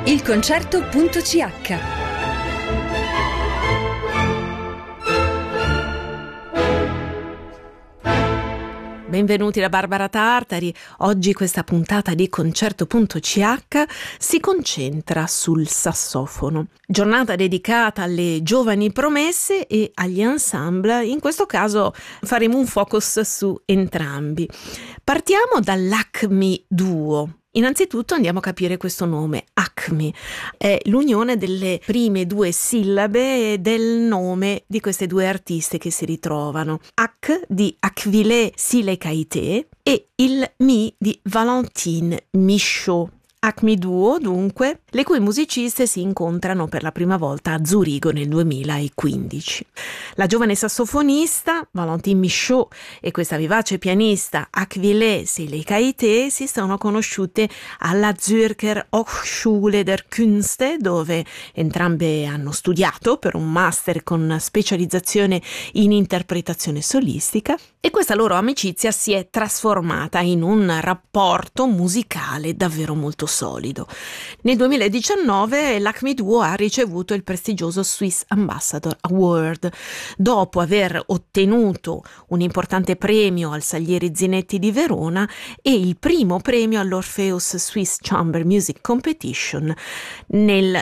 ilconcerto.ch. Benvenuti da Barbara Tartari. Oggi questa puntata di Concerto.ch si concentra sul sassofono. Giornata dedicata alle giovani promesse e agli ensemble. In questo caso faremo un focus su entrambi. Partiamo dall'Acme Duo. Innanzitutto andiamo a capire questo nome. Acme è l'unione delle prime due sillabe del nome di queste due artiste che si ritrovano. Ac di Akvilé Silekaité e il Mi di Valentine Michaud. Acme Duo, dunque, le cui musiciste si incontrano per la prima volta a Zurigo nel 2015. La giovane sassofonista Valentine Michaud e questa vivace pianista Akvilé Silekaité si sono conosciute alla Zürcher Hochschule der Künste, dove entrambe hanno studiato per un master con specializzazione in interpretazione solistica, e questa loro amicizia si è trasformata in un rapporto musicale davvero molto solido. Nel 2019 l'Acme Duo ha ricevuto il prestigioso Swiss Ambassador Award dopo aver ottenuto un importante premio al Salieri Zinetti di Verona e il primo premio all'Orpheus Swiss Chamber Music Competition nel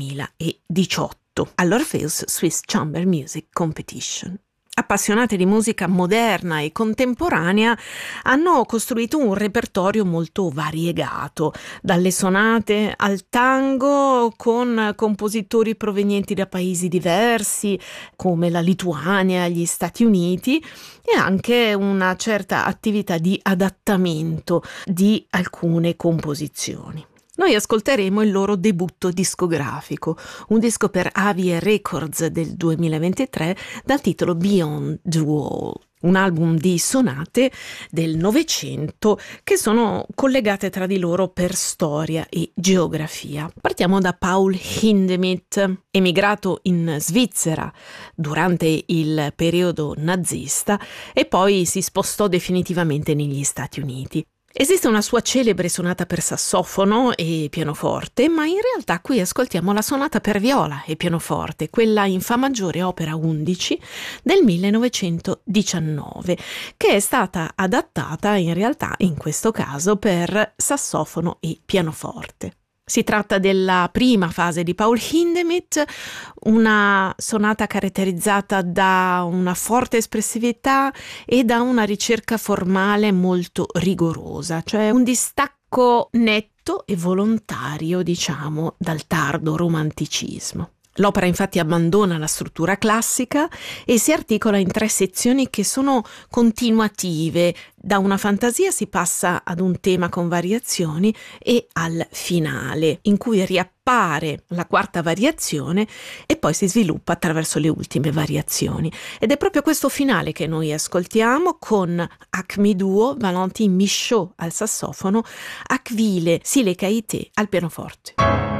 2018. All'Orpheus Swiss Chamber Music Competition. Appassionate di musica moderna e contemporanea, hanno costruito un repertorio molto variegato, dalle sonate al tango, con compositori provenienti da paesi diversi come la Lituania, gli Stati Uniti, e anche una certa attività di adattamento di alcune composizioni. Noi ascolteremo il loro debutto discografico, un disco per Avie Records del 2023 dal titolo Beyond the Wall, un album di sonate del Novecento che sono collegate tra di loro per storia e geografia. Partiamo da Paul Hindemith, emigrato in Svizzera durante il periodo nazista e poi si spostò definitivamente negli Stati Uniti. Esiste una sua celebre sonata per sassofono e pianoforte, ma in realtà qui ascoltiamo la sonata per viola e pianoforte, quella in fa maggiore opera 11 del 1919, che è stata adattata in realtà in questo caso per sassofono e pianoforte. Si tratta della prima fase di Paul Hindemith, una sonata caratterizzata da una forte espressività e da una ricerca formale molto rigorosa, cioè un distacco netto e volontario, diciamo, dal tardo romanticismo. L'opera infatti abbandona la struttura classica e si articola in 3 sezioni che sono continuative. Da una fantasia si passa ad un tema con variazioni e al finale, in cui riappare la quarta variazione e poi si sviluppa attraverso le ultime variazioni. Ed è proprio questo finale che noi ascoltiamo con Acme Duo, Valentine Michaud al sassofono, Akvilé Silekaité al pianoforte.